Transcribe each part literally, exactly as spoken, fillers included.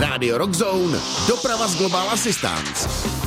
Radio Rock Zone, doprava z Global Assistance.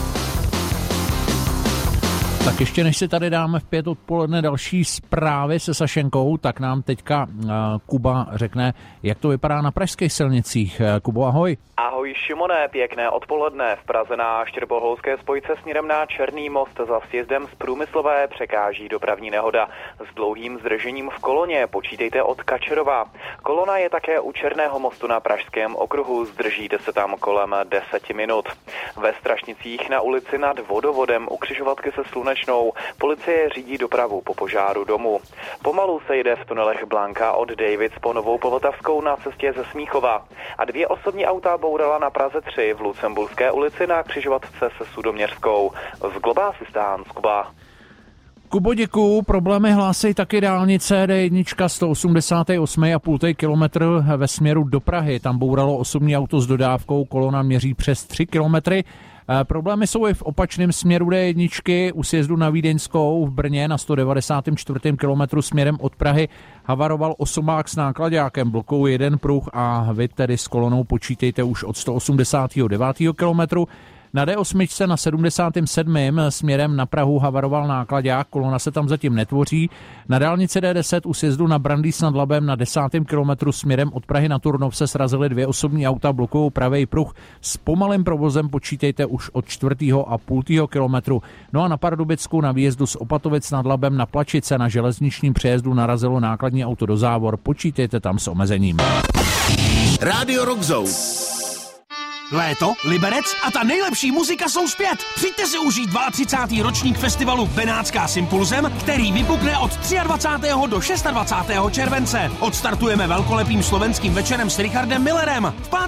Tak ještě než si tady dáme v pět odpoledne další zprávy se Sašenkou, tak nám teďka uh, Kuba řekne, jak to vypadá na pražských silnicích. Kubo, ahoj. Ahoj Šimone, pěkné odpoledne. V Praze na Štěrboholské spojce směrem na Černý most za sjezdem z Průmyslové překáží dopravní nehoda s dlouhým zdržením v koloně. Počítejte od Kačerova. Kolona je také u Černého mostu na Pražském okruhu, zdržíte se tam kolem deseti minut. Ve Strašnicích na ulici nad Vodovodem u křižovatky se Slunečnou policie řídí dopravu po požáru domu. Pomalu se jde v tunelech Blanka od Davids po Novou Povltavskou na cestě ze Smíchova. A dvě osobní auta bourala na Praze tři v Lucemburské ulici na křižovatce se Sudoměřskou. Z Global Assistance, Kuba. Kubo, děkuju. Problémy hlásí taky dálnice D jedna sto osmdesát osm celá pět kilometru ve směru do Prahy. Tam bouralo osobní auto s dodávkou, kolona měří přes tři kilometry. Problémy jsou i v opačném směru D jedna u sjezdu na Vídeňskou v Brně na sto devadesát čtyři kilometru směrem od Prahy. Havaroval osobák s náklaďákem, blokou jeden pruh a vy tedy s kolonou počítejte už od sto osmdesát devět kilometru. Na D osm na sedmdesát sedm směrem na Prahu havaroval náklaďák, kolona se tam zatím netvoří. Na dálnici D deset u sjezdu na Brandýs nad Labem na desátém kilometru směrem od Prahy na Turnov se srazily dvě osobní auta, blokují pravý pruh. S pomalým provozem počítejte už od čtvrtého a půltého kilometru. No a na Pardubicku na výjezdu z Opatovic nad Labem na Plačice na železničním přejezdu narazilo nákladní auto do závor. Počítejte tam s omezením. Radio Rock Zone. Léto, Liberec a ta nejlepší muzika jsou zpět. Přijďte si užít třicátý druhý ročník festivalu Benátská s Impulzem, který vypukne od dvacátého třetího do dvacátého šestého července. Odstartujeme velkolepým slovenským večerem s Richardem Millerem. V